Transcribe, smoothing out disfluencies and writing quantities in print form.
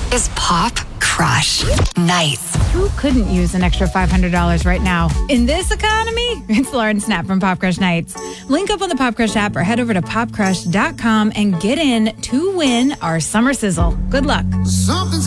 is Pop Crush Nights. Who couldn't use an extra $500 right now? In this economy, it's Lauren Snap from Pop Crush Nights. Link up on the Pop Crush app or head over to popcrush.com and get in to win our summer sizzle. Good luck. Something's